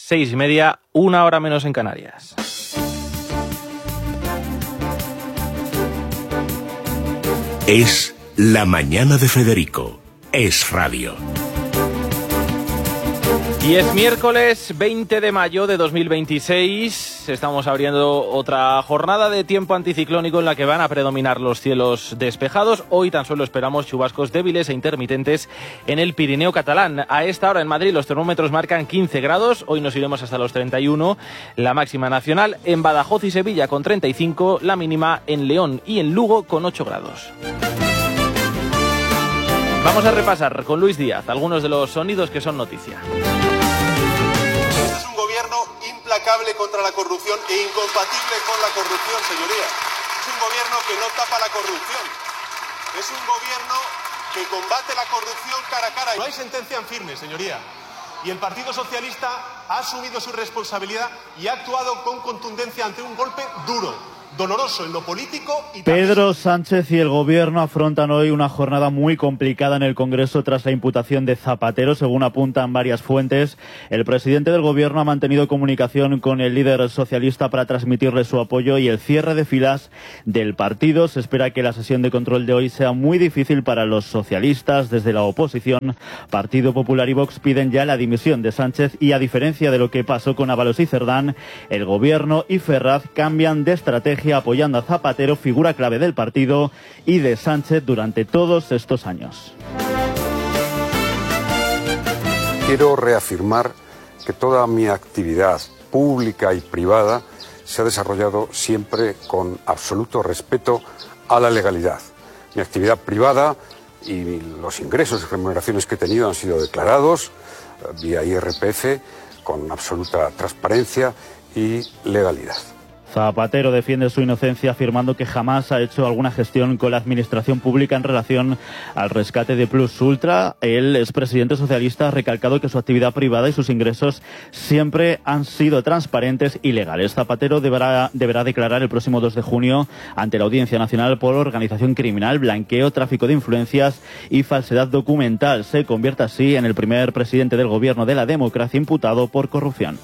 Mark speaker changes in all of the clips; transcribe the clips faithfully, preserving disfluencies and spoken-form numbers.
Speaker 1: seis y media, una hora menos en Canarias.
Speaker 2: Es La Mañana de Federico. Es radio.
Speaker 1: Y es miércoles veinte de mayo de dos mil veintiséis. Estamos abriendo otra jornada de tiempo anticiclónico en la que van a predominar los cielos despejados. Hoy tan solo esperamos chubascos débiles e intermitentes en el Pirineo catalán. A esta hora en Madrid los termómetros marcan quince grados. Hoy nos iremos hasta los treinta y uno. La máxima nacional en Badajoz y Sevilla con treinta y cinco. La mínima en León y en Lugo con ocho grados. Vamos a repasar con Luis Díaz algunos de los sonidos que son noticia.
Speaker 3: Este es un gobierno implacable contra la corrupción e incompatible con la corrupción, señorías. Es un gobierno que no tapa la corrupción. Es un gobierno que combate la corrupción cara a cara. No hay sentencia en firme, señoría. Y el Partido Socialista ha asumido su responsabilidad y ha actuado con contundencia ante un golpe duro, doloroso en lo político y
Speaker 4: Pedro Sánchez y el Gobierno afrontan hoy una jornada muy complicada en el Congreso tras la imputación de Zapatero. Según apuntan varias fuentes, el presidente del Gobierno ha mantenido comunicación con el líder socialista para transmitirle su apoyo y el cierre de filas del partido. Se espera que la sesión de control de hoy sea muy difícil para los socialistas. Desde la oposición, Partido Popular y Vox piden ya la dimisión de Sánchez y, a diferencia de lo que pasó con Ábalos y Cerdán, el Gobierno y Ferraz cambian de estrategia apoyando a Zapatero, figura clave del partido y de Sánchez durante todos estos años.
Speaker 5: Quiero reafirmar que toda mi actividad pública y privada se ha desarrollado siempre con absoluto respeto a la legalidad. Mi actividad privada y los ingresos y remuneraciones que he tenido han sido declarados vía I R P F con absoluta transparencia y legalidad.
Speaker 4: Zapatero defiende su inocencia afirmando que jamás ha hecho alguna gestión con la administración pública en relación al rescate de Plus Ultra. El expresidente socialista ha recalcado que su actividad privada y sus ingresos siempre han sido transparentes y legales. Zapatero deberá, deberá declarar el próximo dos de junio ante la Audiencia Nacional por organización criminal, blanqueo, tráfico de influencias y falsedad documental. Se convierte así en el primer presidente del Gobierno de la democracia imputado por corrupción.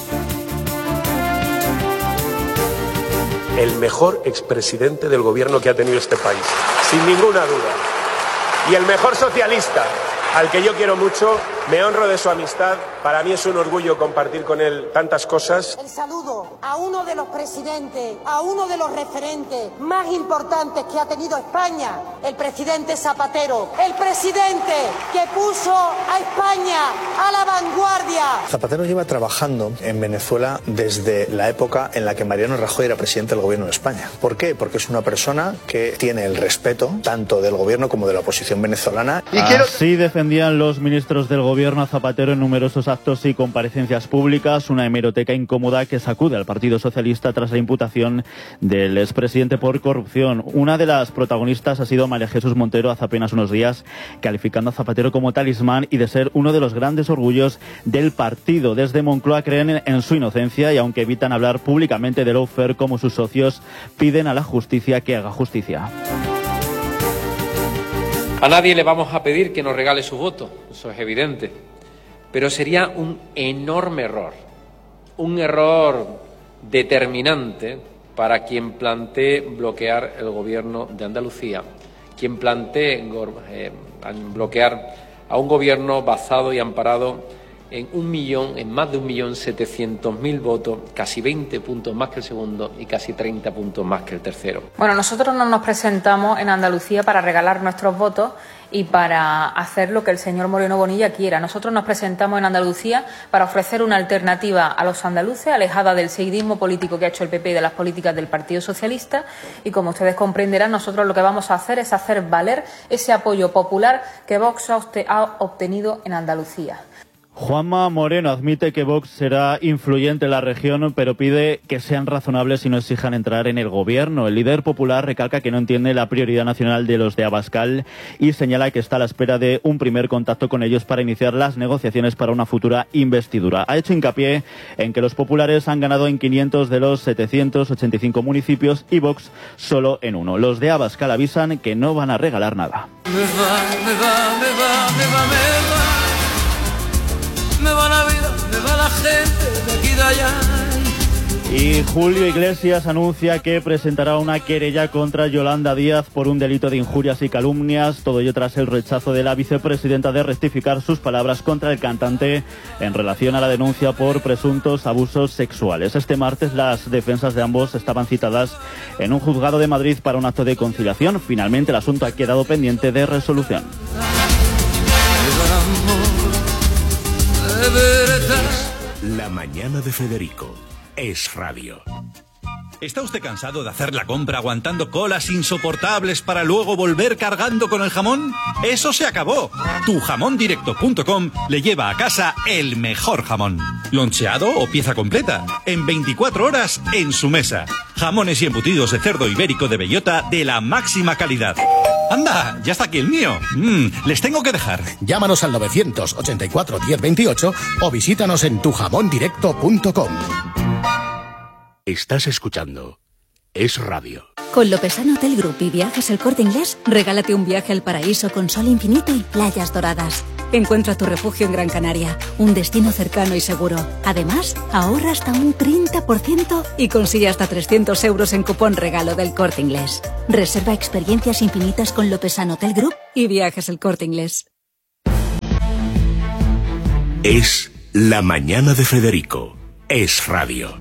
Speaker 6: El mejor expresidente del gobierno que ha tenido este país, sin ninguna duda. Y el mejor socialista, al que yo quiero mucho, me honro de su amistad. Para mí es un orgullo compartir con él tantas cosas.
Speaker 7: El saludo a uno de los presidentes, a uno de los referentes más importantes que ha tenido España, el presidente Zapatero, el presidente que puso a España a la vanguardia.
Speaker 8: Zapatero lleva trabajando en Venezuela desde la época en la que Mariano Rajoy era presidente del gobierno de España. ¿Por qué? Porque es una persona que tiene el respeto tanto del gobierno como de la oposición venezolana.
Speaker 4: Y quiero... Así defendían los ministros del gobierno a Zapatero en numerosos actos y comparecencias públicas, una hemeroteca incómoda que sacude al Partido Socialista tras la imputación del expresidente por corrupción. Una de las protagonistas ha sido María Jesús Montero hace apenas unos días, calificando a Zapatero como talismán y de ser uno de los grandes orgullos del partido. Desde Moncloa creen en su inocencia y, aunque evitan hablar públicamente de lawfare como sus socios, piden a la justicia que haga justicia.
Speaker 9: A nadie le vamos a pedir que nos regale su voto, eso es evidente, pero sería un enorme error, un error determinante para quien plantee bloquear el gobierno de Andalucía, quien plantee eh, bloquear a un gobierno basado y amparado en un millón, en más de un millón setecientos mil votos, casi veinte puntos más que el segundo y casi treinta puntos más que el tercero.
Speaker 10: Bueno, nosotros no nos presentamos en Andalucía para regalar nuestros votos y para hacer lo que el señor Moreno Bonilla quiera. Nosotros nos presentamos en Andalucía para ofrecer una alternativa a los andaluces, alejada del seguidismo político que ha hecho el P P y de las políticas del Partido Socialista. Y como ustedes comprenderán, nosotros lo que vamos a hacer es hacer valer ese apoyo popular que Vox ha obtenido en Andalucía.
Speaker 4: Juanma Moreno admite que Vox será influyente en la región, pero pide que sean razonables y no exijan entrar en el gobierno. El líder popular recalca que no entiende la prioridad nacional de los de Abascal y señala que está a la espera de un primer contacto con ellos para iniciar las negociaciones para una futura investidura. Ha hecho hincapié en que los populares han ganado en quinientos de los setecientos ochenta y cinco municipios y Vox solo en uno. Los de Abascal avisan que no van a regalar nada.
Speaker 11: Me va, me va, me va, me va, me va. Me va la vida, me va la la gente de aquí de allá.
Speaker 4: Y Julio Iglesias anuncia que presentará una querella contra Yolanda Díaz por un delito de injurias y calumnias, todo ello tras el rechazo de la vicepresidenta de rectificar sus palabras contra el cantante en relación a la denuncia por presuntos abusos sexuales. Este martes las defensas de ambos estaban citadas en un juzgado de Madrid para un acto de conciliación. Finalmente el asunto ha quedado pendiente de resolución.
Speaker 2: La mañana de Federico. Es radio.
Speaker 12: ¿Está usted cansado de hacer la compra aguantando colas insoportables para luego volver cargando con el jamón? ¡Eso se acabó! tu jamón directo punto com le lleva a casa el mejor jamón. Loncheado o pieza completa. En veinticuatro horas en su mesa. Jamones y embutidos de cerdo ibérico de bellota de la máxima calidad. ¡Anda! ¡Ya está aquí el mío! Mm, les tengo que dejar.
Speaker 13: Llámanos al novecientos ochenta y cuatro diez veintiocho o visítanos en tu jamón directo punto com.
Speaker 2: Estás escuchando Es Radio.
Speaker 14: Con Lopesano Hotel Group y Viajes El Corte Inglés, regálate un viaje al paraíso con sol infinito y playas doradas. Encuentra tu refugio en Gran Canaria, un destino cercano y seguro. Además, ahorra hasta un treinta por ciento y consigue hasta trescientos euros en cupón regalo del Corte Inglés. Reserva experiencias infinitas con Lopesano Hotel Group y Viajes El Corte Inglés.
Speaker 2: Es la mañana de Federico. Es Radio.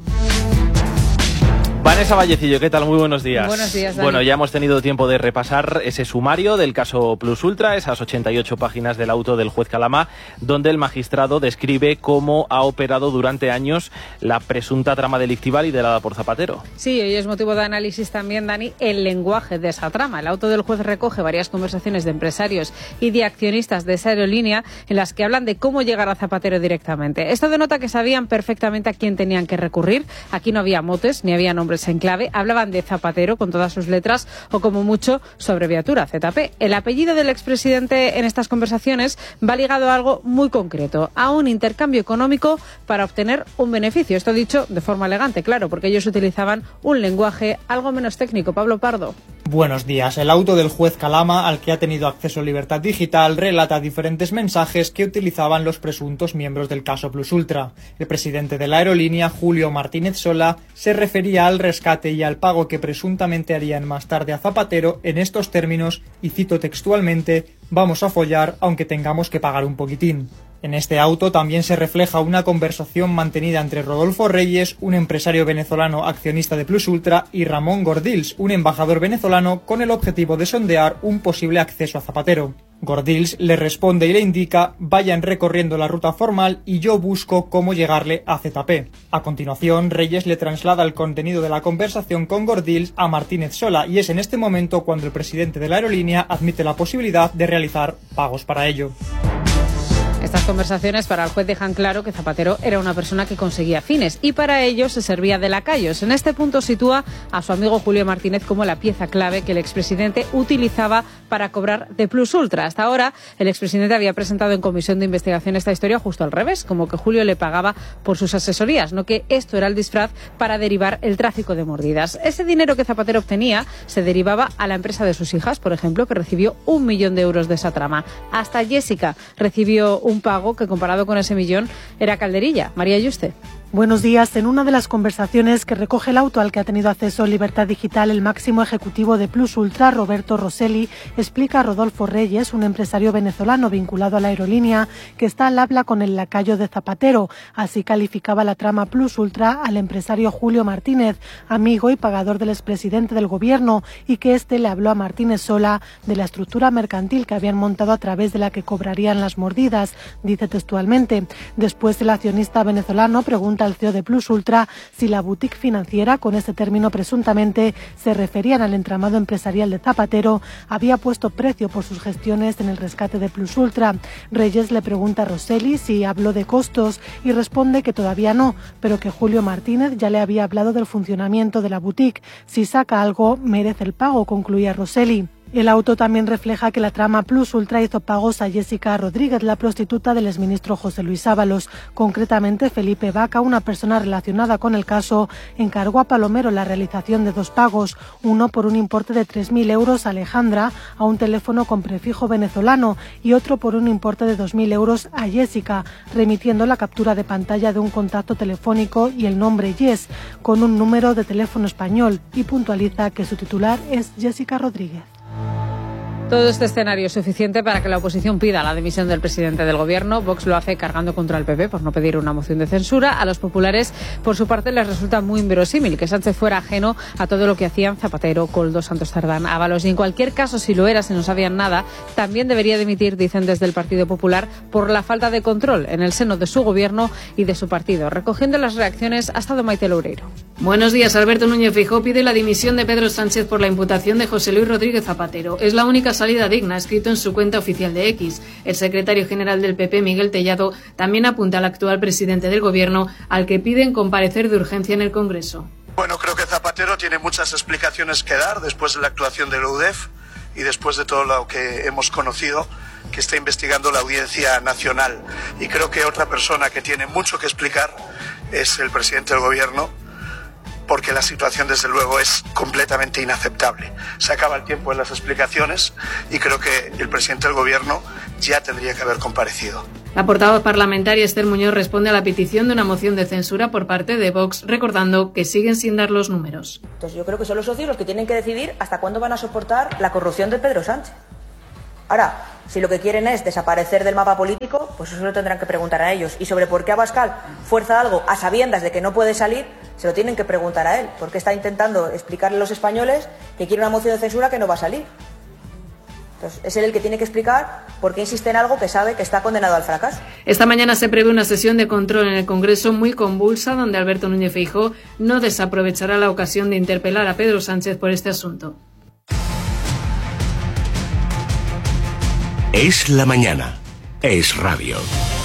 Speaker 1: Vanessa Vallecillo, ¿qué tal? Muy buenos días.
Speaker 15: Buenos días, Dani.
Speaker 1: Bueno, ya hemos tenido tiempo de repasar ese sumario del caso Plus Ultra, esas ochenta y ocho páginas del auto del juez Calama, donde el magistrado describe cómo ha operado durante años la presunta trama delictiva liderada por Zapatero.
Speaker 15: Sí, hoy es motivo de análisis también, Dani, el lenguaje de esa trama. El auto del juez recoge varias conversaciones de empresarios y de accionistas de esa aerolínea en las que hablan de cómo llegar a Zapatero directamente. Esto denota que sabían perfectamente a quién tenían que recurrir. Aquí no había motes ni había nombres en clave, hablaban de Zapatero con todas sus letras o como mucho su abreviatura Z P. El apellido del expresidente en estas conversaciones va ligado a algo muy concreto, a un intercambio económico para obtener un beneficio. Esto dicho de forma elegante, claro, porque ellos utilizaban un lenguaje algo menos técnico. Pablo Pardo.
Speaker 16: Buenos días. El auto del juez Calama, al que ha tenido acceso Libertad Digital, relata diferentes mensajes que utilizaban los presuntos miembros del caso Plus Ultra. El presidente de la aerolínea, Julio Martínez Sola, se refería al rescate y al pago que presuntamente harían más tarde a Zapatero en estos términos, y cito textualmente: vamos a follar aunque tengamos que pagar un poquitín. En este auto también se refleja una conversación mantenida entre Rodolfo Reyes, un empresario venezolano accionista de Plus Ultra, y Ramón Gordills, un embajador venezolano, con el objetivo de sondear un posible acceso a Zapatero. Gordills le responde y le indica: vayan recorriendo la ruta formal y yo busco cómo llegarle a Z P. A continuación, Reyes le traslada el contenido de la conversación con Gordills a Martínez Sola, y es en este momento cuando el presidente de la aerolínea admite la posibilidad de realizar pagos para ello.
Speaker 15: Estas conversaciones para el juez dejan claro que Zapatero era una persona que conseguía fines y para ello se servía de lacayos. En este punto sitúa a su amigo Julio Martínez como la pieza clave que el expresidente utilizaba para cobrar de Plus Ultra. Hasta ahora, el expresidente había presentado en comisión de investigación esta historia justo al revés, como que Julio le pagaba por sus asesorías, no que esto era el disfraz para derivar el tráfico de mordidas. Ese dinero que Zapatero obtenía se derivaba a la empresa de sus hijas, por ejemplo, que recibió un millón de euros de esa trama. Hasta Jessica recibió un pago que, comparado con ese millón, era calderilla. María Yuste.
Speaker 17: Buenos días. En una de las conversaciones que recoge el auto al que ha tenido acceso Libertad Digital, el máximo ejecutivo de Plus Ultra, Roberto Rosselli, explica a Rodolfo Reyes, un empresario venezolano vinculado a la aerolínea, que está al habla con el lacayo de Zapatero. Así calificaba la trama Plus Ultra al empresario Julio Martínez, amigo y pagador del expresidente del gobierno, y que éste le habló a Martínez Sola de la estructura mercantil que habían montado a través de la que cobrarían las mordidas. Dice textualmente: después el accionista venezolano pregunta al C E O de Plus Ultra si la boutique financiera, con ese término presuntamente se referían al entramado empresarial de Zapatero, había puesto precio por sus gestiones en el rescate de Plus Ultra. Reyes le pregunta a Rosselli si habló de costos y responde que todavía no, pero que Julio Martínez ya le había hablado del funcionamiento de la boutique. Si saca algo, merece el pago, concluía Rosselli. El auto también refleja que la trama Plus Ultra hizo pagos a Jessica Rodríguez, la prostituta del exministro José Luis Ábalos. Concretamente, Felipe Vaca, una persona relacionada con el caso, encargó a Palomero la realización de dos pagos, uno por un importe de tres mil euros a Alejandra, a un teléfono con prefijo venezolano, y otro por un importe de dos mil euros a Jessica, remitiendo la captura de pantalla de un contacto telefónico y el nombre Yes, con un número de teléfono español, y puntualiza que su titular es Jessica Rodríguez.
Speaker 15: Todo este escenario es suficiente para que la oposición pida la dimisión del presidente del Gobierno. Vox lo hace cargando contra el P P por no pedir una moción de censura. A los populares, por su parte, les resulta muy inverosímil que Sánchez fuera ajeno a todo lo que hacían Zapatero, Koldo, Santos Cerdán, Ábalos. Y en cualquier caso, si lo era, si no sabían nada, también debería dimitir, dicen desde el Partido Popular, por la falta de control en el seno de su Gobierno y de su partido. Recogiendo las reacciones, ha estado Maite Loureiro.
Speaker 18: Buenos días. Alberto Núñez Feijóo pide la dimisión de Pedro Sánchez por la imputación de José Luis Rodríguez Zapatero. Es la única salida digna, escrito en su cuenta oficial de X. El secretario general del P P, Miguel Tellado, también apunta al actual presidente del Gobierno, al que piden comparecer de urgencia en el Congreso.
Speaker 19: Bueno, creo que Zapatero tiene muchas explicaciones que dar después de la actuación de la U D E F y después de todo lo que hemos conocido que está investigando la Audiencia Nacional. Y creo que otra persona que tiene mucho que explicar es el presidente del Gobierno, porque la situación desde luego es completamente inaceptable. Se acaba el tiempo en las explicaciones y creo que el presidente del Gobierno ya tendría que haber comparecido.
Speaker 18: La portavoz parlamentaria Esther Muñoz responde a la petición de una moción de censura por parte de Vox, recordando que siguen sin dar los números.
Speaker 20: Entonces yo creo que son los socios los que tienen que decidir hasta cuándo van a soportar la corrupción de Pedro Sánchez. Ahora, si lo que quieren es desaparecer del mapa político, pues eso lo tendrán que preguntar a ellos. Y sobre por qué Abascal fuerza algo a sabiendas de que no puede salir, se lo tienen que preguntar a él. Porque está intentando explicarle a los españoles que quiere una moción de censura que no va a salir. Entonces, es él el que tiene que explicar por qué insiste en algo que sabe que está condenado al fracaso.
Speaker 18: Esta mañana se prevé una sesión de control en el Congreso muy convulsa, donde Alberto Núñez Feijóo no desaprovechará la ocasión de interpelar a Pedro Sánchez por este asunto.
Speaker 2: Es la mañana. Es radio.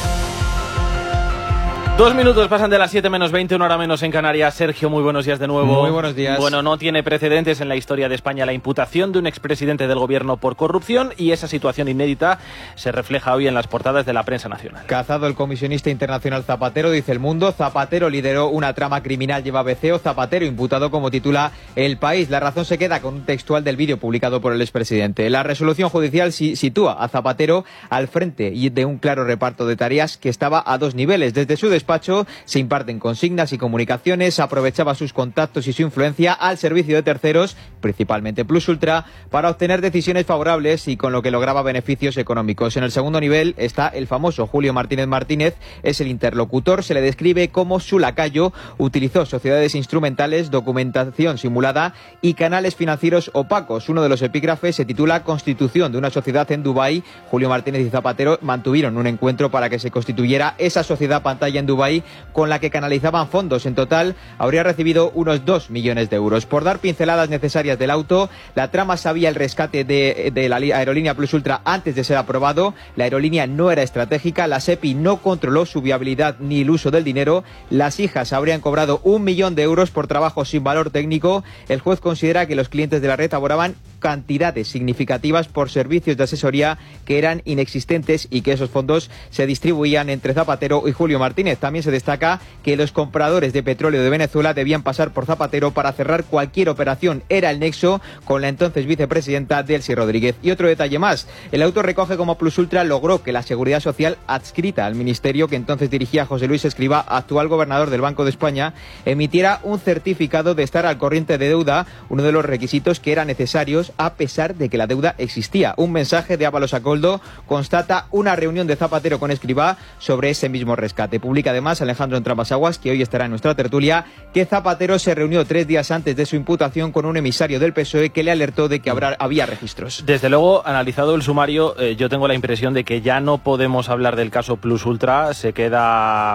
Speaker 1: Dos minutos pasan de las siete menos veinte, una hora menos en Canarias. Sergio, muy buenos días de nuevo.
Speaker 21: Muy buenos días.
Speaker 1: Bueno, no tiene precedentes en la historia de España la imputación de un expresidente del Gobierno por corrupción, y esa situación inédita se refleja hoy en las portadas de la prensa nacional.
Speaker 21: Cazado el comisionista internacional Zapatero, dice El Mundo. Zapatero lideró una trama criminal, lleva beceo. Zapatero imputado, como titula El País. La Razón se queda con un textual del vídeo publicado por el expresidente. La resolución judicial si, sitúa a Zapatero al frente y de un claro reparto de tareas que estaba a dos niveles. Desde su despacho se imparten consignas y comunicaciones, aprovechaba sus contactos y su influencia al servicio de terceros, principalmente Plus Ultra, para obtener decisiones favorables y con lo que lograba beneficios económicos. En el segundo nivel está el famoso Julio Martínez Martínez, es el interlocutor, se le describe como su lacayo, utilizó sociedades instrumentales, documentación simulada y canales financieros opacos. Uno de los epígrafes se titula Constitución de una sociedad en Dubái. Julio Martínez y Zapatero mantuvieron un encuentro para que se constituyera esa sociedad pantalla en Dubái, con la que canalizaban fondos. En total habría recibido unos dos millones de euros. Por dar pinceladas necesarias del auto, la trama sabía el rescate de, de la aerolínea Plus Ultra antes de ser aprobado. La aerolínea no era estratégica, la SEPI no controló su viabilidad ni el uso del dinero. Las hijas habrían cobrado un millón de euros por trabajo sin valor técnico. El juez considera que los clientes de la red abonaban cantidades significativas por servicios de asesoría que eran inexistentes y que esos fondos se distribuían entre Zapatero y Julio Martínez. También se destaca que los compradores de petróleo de Venezuela debían pasar por Zapatero para cerrar cualquier operación. Era el nexo con la entonces vicepresidenta Delcy Rodríguez. Y otro detalle más, el auto recoge como Plus Ultra logró que la Seguridad Social, adscrita al ministerio que entonces dirigía José Luis Escrivá, actual gobernador del Banco de España, emitiera un certificado de estar al corriente de deuda, uno de los requisitos que eran necesarios a pesar de que la deuda existía. Un mensaje de Ábalos a Koldo constata una reunión de Zapatero con Escrivá sobre ese mismo rescate. Publica además Alejandro Entramasaguas, que hoy estará en nuestra tertulia, que Zapatero se reunió tres días antes de su imputación con un emisario del P S O E que le alertó de que habrá, había registros.
Speaker 1: Desde luego, analizado el sumario, eh, yo tengo la impresión de que ya no podemos hablar del caso Plus Ultra, se queda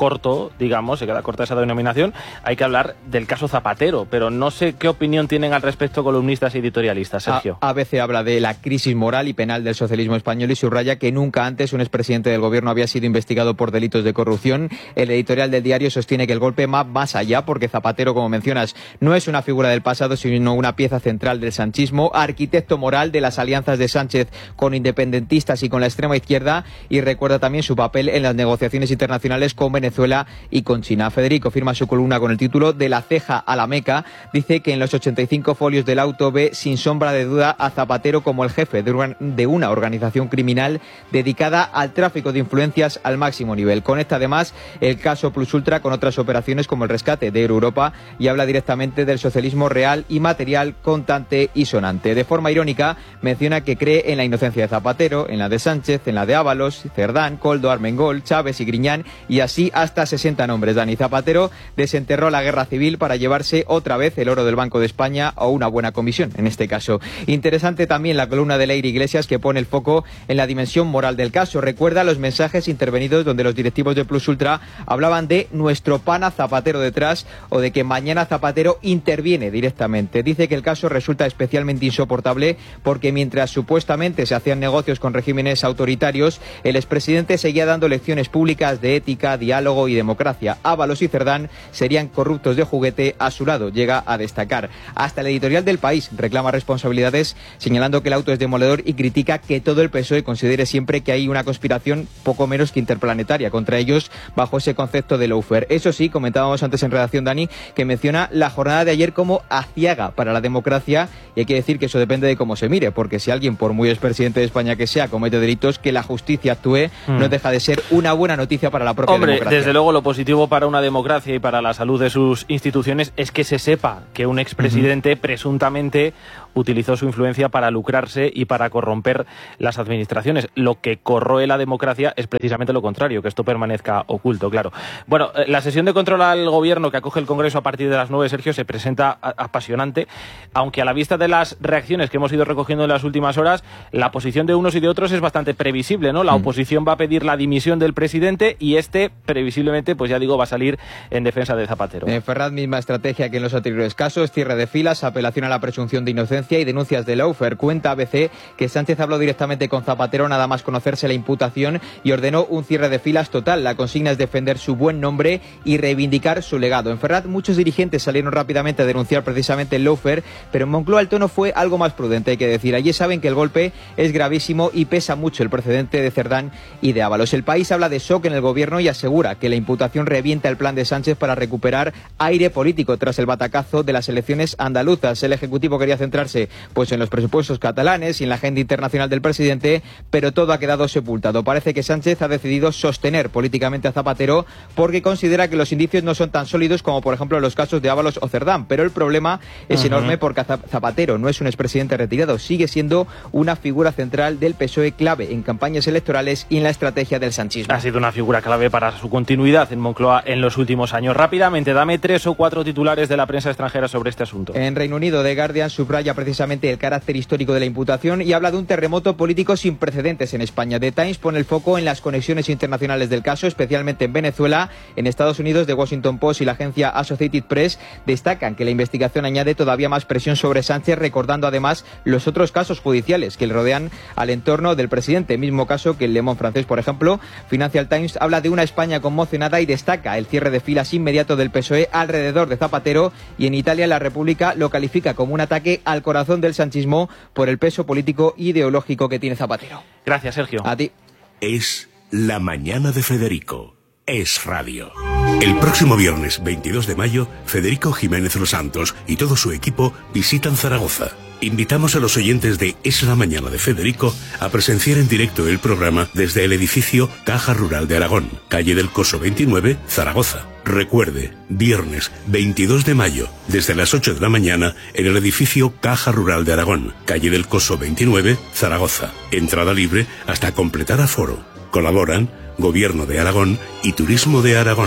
Speaker 1: corto, digamos, se queda corta esa denominación, hay que hablar del caso Zapatero, pero no sé qué opinión tienen al respecto columnistas y editorialistas, Sergio.
Speaker 21: A ABC habla de la crisis moral y penal del socialismo español y subraya que nunca antes un expresidente del gobierno había sido investigado por delitos de corrupción. El editorial del diario sostiene que el golpe va más allá porque Zapatero, como mencionas, no es una figura del pasado, sino una pieza central del sanchismo, arquitecto moral de las alianzas de Sánchez con independentistas y con la extrema izquierda, y recuerda también su papel en las negociaciones internacionales con Venezuela y con China. Federico firma su columna con el título De la ceja a la Meca. Dice que en los ochenta y cinco folios del auto ve sin sombra de duda a Zapatero como el jefe de una organización criminal dedicada al tráfico de influencias al máximo nivel. Conecta además el caso Plus Ultra con otras operaciones como el rescate de Europa y habla directamente del socialismo real y material, contante y sonante. De forma irónica menciona que cree en la inocencia de Zapatero, en la de Sánchez, en la de Ábalos, Cerdán, Koldo, Armengol, Chávez y Griñán, y así hasta sesenta nombres. Dani Zapatero desenterró la guerra civil para llevarse otra vez el oro del Banco de España o una buena comisión, en este caso. Interesante también la columna de Leire Iglesias, que pone el foco en la dimensión moral del caso. Recuerda los mensajes intervenidos donde los directivos de Plus Ultra hablaban de nuestro pana Zapatero detrás o de que mañana Zapatero interviene directamente. Dice que el caso resulta especialmente insoportable porque mientras supuestamente se hacían negocios con regímenes autoritarios, el expresidente seguía dando lecciones públicas de ética, diálogo y democracia. Ábalos y Cerdán serían corruptos de juguete a su lado, llega a destacar. Hasta el editorial del País reclama responsabilidades, señalando que el auto es demoledor y critica que todo el P S O E considere siempre que hay una conspiración poco menos que interplanetaria contra ellos bajo ese concepto de lawfare. Eso sí, comentábamos antes en redacción, Dani, que menciona la jornada de ayer como aciaga para la democracia, y hay que decir que eso depende de cómo se mire, porque si alguien, por muy expresidente de España que sea, comete delitos, que la justicia actúe mm. no deja de ser una buena noticia para la propia
Speaker 1: Hombre,
Speaker 21: democracia.
Speaker 1: Desde luego lo positivo para una democracia y para la salud de sus instituciones es que se sepa que un expresidente uh-huh. presuntamente utilizó su influencia para lucrarse y para corromper las administraciones. Lo que corroe la democracia es precisamente lo contrario, que esto permanezca oculto, claro. Bueno, la sesión de control al gobierno que acoge el Congreso a partir de las nueve, Sergio, se presenta apasionante, aunque a la vista de las reacciones que hemos ido recogiendo en las últimas horas, la posición de unos y de otros es bastante previsible, ¿no? La oposición va a pedir la dimisión del presidente y este, previsiblemente, pues ya digo, va a salir en defensa de Zapatero.
Speaker 21: En Ferraz, misma estrategia que en los anteriores casos, cierre de filas, apelación a la presunción de inocencia y denuncias de lawfare. Cuenta A B C que Sánchez habló directamente con Zapatero nada más conocerse la imputación y ordenó un cierre de filas total. La consigna es defender su buen nombre y reivindicar su legado. En Ferraz, muchos dirigentes salieron rápidamente a denunciar precisamente el lawfare, pero en Moncloa el tono fue algo más prudente, hay que decir. Allí saben que el golpe es gravísimo y pesa mucho el precedente de Cerdán y de Ábalos. El País habla de shock en el gobierno y asegura que la imputación revienta el plan de Sánchez para recuperar aire político tras el batacazo de las elecciones andaluzas. El Ejecutivo quería centrarse pues en los presupuestos catalanes y en la agenda internacional del presidente, pero todo ha quedado sepultado. Parece que Sánchez ha decidido sostener políticamente a Zapatero porque considera que los indicios no son tan sólidos como por ejemplo los casos de Ábalos o Cerdán, pero el problema es uh-huh. enorme porque Zapatero no es un expresidente retirado, sigue siendo una figura central del P S O E, clave en campañas electorales y en la estrategia del sanchismo.
Speaker 1: Ha sido una figura clave para su continuidad en Moncloa en los últimos años. Rápidamente, dame tres o cuatro titulares de la prensa extranjera sobre este asunto.
Speaker 21: En Reino Unido, The Guardian subraya precisamente el carácter histórico de la imputación y habla de un terremoto político sin precedentes en España. The Times pone el foco en las conexiones internacionales del caso, especialmente en Venezuela. En Estados Unidos, The Washington Post y la agencia Associated Press destacan que la investigación añade todavía más presión sobre Sánchez, recordando además los otros casos judiciales que le rodean al entorno del presidente, mismo caso que el Le Monde francés, por ejemplo. Financial Times habla de una España conmocionada y destaca el cierre de filas inmediato del P S O E alrededor de Zapatero, y en Italia La República lo califica como un ataque al corazón del sanchismo por el peso político e ideológico que tiene Zapatero.
Speaker 1: Gracias, Sergio.
Speaker 21: A ti.
Speaker 2: Es La Mañana de Federico. Es Radio. El próximo viernes veintidós de mayo, Federico Jiménez Los Santos y todo su equipo visitan Zaragoza. Invitamos a los oyentes de Es la Mañana de Federico a presenciar en directo el programa desde el edificio Caja Rural de Aragón, calle del Coso veintinueve, Zaragoza. Recuerde, viernes veintidós de mayo, desde las ocho de la mañana, en el edificio Caja Rural de Aragón, calle del Coso veintinueve, Zaragoza. Entrada libre hasta completar aforo. Colaboran Gobierno de Aragón y Turismo de Aragón.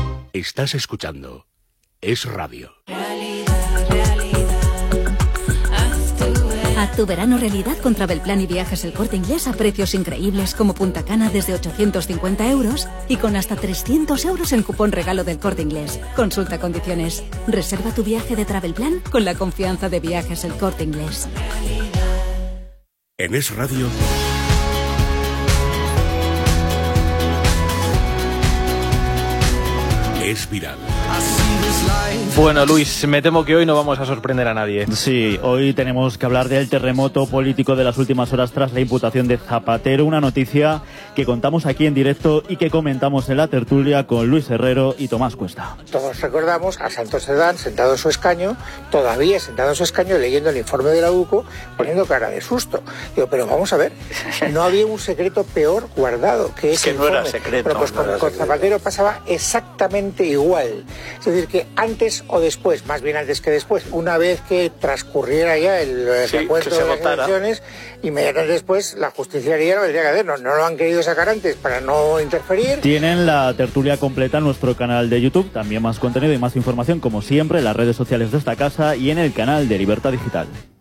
Speaker 2: Estás escuchando Es Radio.
Speaker 14: Haz tu verano realidad con Travelplan y Viajes El Corte Inglés a precios increíbles como Punta Cana desde ochocientos cincuenta euros y con hasta trescientos euros en cupón regalo del Corte Inglés. Consulta condiciones. Reserva tu viaje de Travelplan con la confianza de Viajes El Corte Inglés.
Speaker 2: En Es Radio. Es viral.
Speaker 1: Bueno, Luis, me temo que hoy no vamos a sorprender a nadie.
Speaker 4: Sí, hoy tenemos que hablar del terremoto político de las últimas horas tras la imputación de Zapatero, una noticia que contamos aquí en directo y que comentamos en la tertulia con Luis Herrero y Tomás Cuesta.
Speaker 3: Todos recordamos a Santos Cerdán sentado en su escaño, todavía sentado en su escaño leyendo el informe de la U C O, poniendo cara de susto. Digo, pero vamos a ver, no había un secreto peor guardado que ese
Speaker 22: que no
Speaker 3: informe.
Speaker 22: era secreto.
Speaker 3: Pero pues
Speaker 22: no
Speaker 3: con,
Speaker 22: era
Speaker 3: con
Speaker 22: secreto.
Speaker 3: Zapatero pasaba exactamente igual. Es decir, que antes o después, más bien antes que después, una vez que transcurriera ya el
Speaker 22: Sí,
Speaker 3: recuento
Speaker 22: que se
Speaker 3: de las
Speaker 22: votara.
Speaker 3: elecciones, inmediatamente después la justicia haría lo que tendría que hacer. No, no lo han querido sacar antes para no interferir.
Speaker 4: Tienen la tertulia completa en nuestro canal de YouTube, también más contenido y más información como siempre en las redes sociales de esta casa y en el canal de Libertad Digital.